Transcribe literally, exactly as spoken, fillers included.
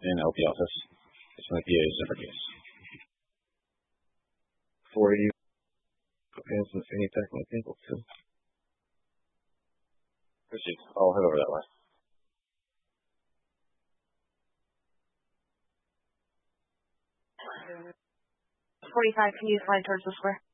in L P office. This might be a separate case. four eighty. And some fanny pack my ankle too. Proceed. I'll head over that way. forty-five, can you slide towards the square?